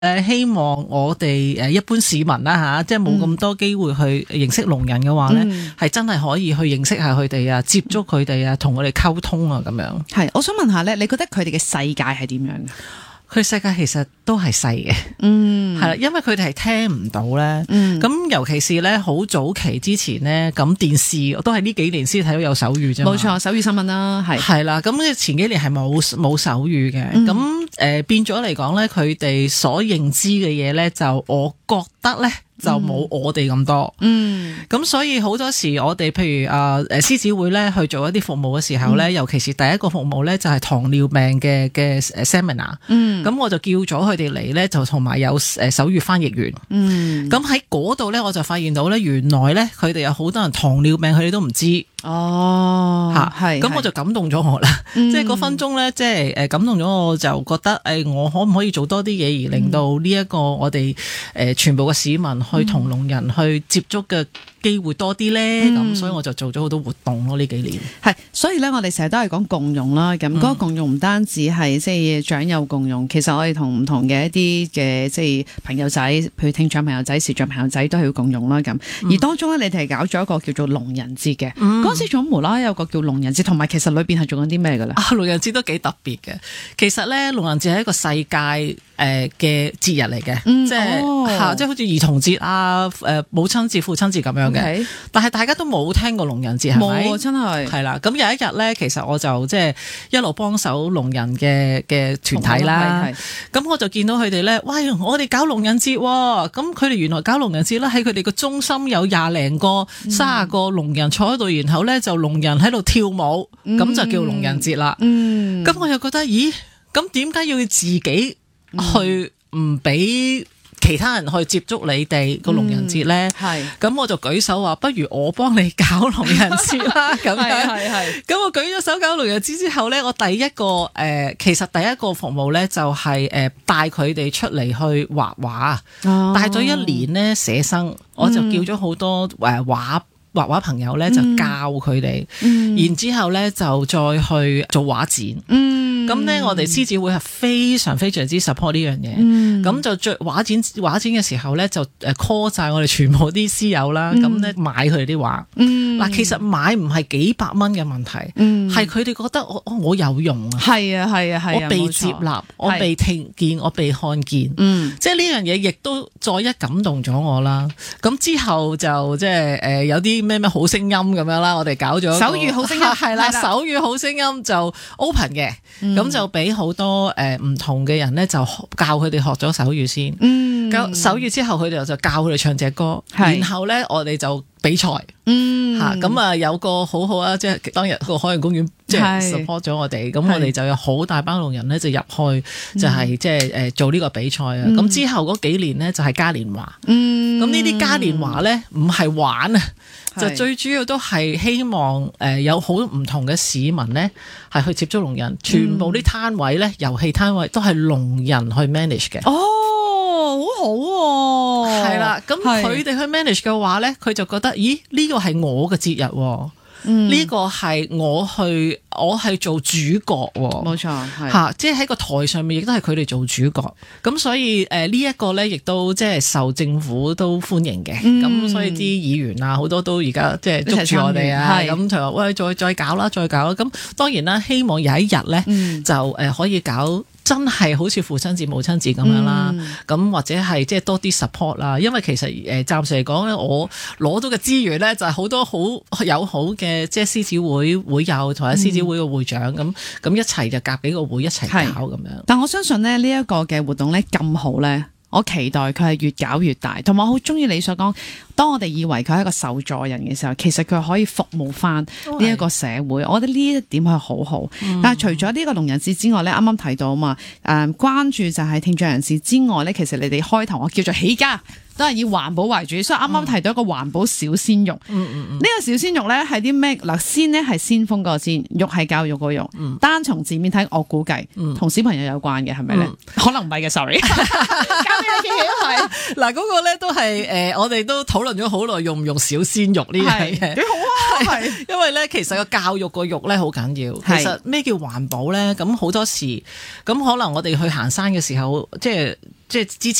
希望我哋一般市民啦吓，即係冇咁多機會去認識聾人嘅話咧，係真係可以去認識下佢哋啊，接觸佢哋啊，同佢哋溝通啊咁樣。 係，我想問下咧，你覺得佢哋嘅世界係點樣嘅？ 佢世界其實都係細嘅，係啦，因為佢哋係聽唔到咧，咁尤其是咧好早期之前咧，咁電視都係呢幾年先睇到有手語啫。冇錯，手語新聞啦，係啦， 咁前幾年係冇手語嘅，咁變咗嚟講咧，佢哋所認知嘅嘢咧，就我覺得咧。就冇我哋咁多，咁所以好多時我哋譬如獅子會咧去做一啲服務嘅時候咧，尤其是第一個服務咧就係糖尿病嘅seminar，咁我就叫咗佢哋嚟咧，就同埋有手語翻譯員，咁喺嗰度咧我就發現到咧，原來咧佢哋有好多人糖尿病佢哋都唔知，咁我就感動咗我啦，即係嗰分鐘咧，即係感動咗我，就覺得我可唔可以做多啲嘢，而令到呢一個我哋全部嘅市民去同聾人去接觸嘅機會多啲咧，咁所以我就做咗好多活動咯呢幾年。 係，所以咧我哋成日都係講共融啦，咁嗰個共融唔單止係即係長幼共融，其實我哋同唔同嘅一啲嘅即係朋友仔，譬如聽障朋友仔、視障朋友仔都係要共融啦咁。而當中咧，你哋係搞咗一個叫做聾人節嘅，嗰陣時仲無啦啦有個叫聾人節，同埋其實裏邊係做緊啲咩嘅咧？ 聾人節都幾特別嘅，其實咧聾人節係一個世界嘅節日嚟嘅，即係好似兒童節啊、母親節、父親節咁樣嘅。但係大家都冇聽過聾人節，係咪？ 冇，真係。 係啦，咁有一日咧，其實我就即係一路幫手聾人嘅團體啦。咁我就見到佢哋咧，喂，我哋搞聾人節喎，咁佢哋原來搞聾人節咧，喺佢哋個中心有20零個、30個聾人坐喺度，然後咧就聾人喺度跳舞，咁就叫聾人節啦。咁我又覺得，咦，咁點解要自己去唔俾其他人去接觸你哋個聾人節咧？咁我就舉手話，不如我幫你搞聾人節啦。咁樣，咁我舉咗手搞聾人節之後咧，我其實第一個服務咧就係帶佢哋出嚟去畫畫，帶咗1年咧寫生，我就叫咗好多畫畫朋友咧就教佢哋，然之後咧就再去做畫展。咁咧我哋獅子會係非常非常之 support 呢樣嘢。咁就最畫展嘅時候咧就call 晒我哋全部啲師友啦。咁咧買佢哋啲畫。嗱，其實買唔係幾百蚊嘅問題，係佢哋覺得我有用啊。係啊，我被接納，我被聽見，我被看見。即係呢樣嘢亦都再一感動咗我啦。咁之後就即係有啲咩好聲音咁樣啦，我哋搞咗手語好聲音，係啦，手語好聲音就 open 嘅，咁就俾好多唔同嘅人咧，就教佢哋學咗手語先，手語之後佢哋就教佢哋唱隻歌，然後咧我哋就比賽，咁啊有個好好啊，即係當日個海洋公園即係 support 咗我哋，咁我哋就有好大班聾人咧就入去，就係即係做呢個比賽啊。咁之後嗰幾年咧就係嘉年華，咁呢啲嘉年華咧唔係玩啊。就最主要都係希望有好唔同嘅市民咧係去接觸聾人，全部啲攤位咧遊戲攤位都係聾人去 manage 嘅。 好好喎， 係啦，咁佢哋去 manage 嘅話咧，佢就覺得，咦，呢個係我嘅節日喎。呢個係我係做主角， 冇錯， 即係喺個台上面亦都係佢哋做主角，咁所以呢一個咧亦都即係受政府都歡迎嘅，咁所以啲議員啊好多都而家即係捉住我哋啊，咁就話喂再搞啦，咁當然啦，希望有一日咧就可以搞。真係好似父親節、母親節咁樣啦，咁或者係即係多啲 support 啦，因為其實暫時嚟講咧，我攞到嘅資源咧就係好多好友好嘅，即係獅子會會友同埋獅子會嘅會長咁一齊就夾幾個會一齊搞咁樣。 但我相信咧呢一個嘅活動咧咁好咧。我期待佢係越搞越大，同埋我好中意你所講，當我哋以為佢係一個受助人嘅時候，其實佢可以服務翻呢一個社會。我覺得呢一點係好好。但係除咗呢個聾人節之外咧，啱啱提到啊嘛，關注就係聽障人士之外咧，其實你哋開頭我叫做起家。都係以環保為主，所以啱啱提到一個環保小鮮肉。呢個小鮮肉咧係啲咩？嗱，鮮咧係先鋒個鮮，肉係教育個肉。單從字面睇，我估計同小朋友有關嘅係咪咧？可能唔係嘅 ，sorry。交俾你係嗱，嗰個咧都係我哋都討論咗好耐，用唔用小鮮肉呢樣嘢？幾好啊！ 係因為咧其實個教育個育咧好緊要。其實咩叫環保咧？咁好多時咁可能我哋去行山嘅時候，即係之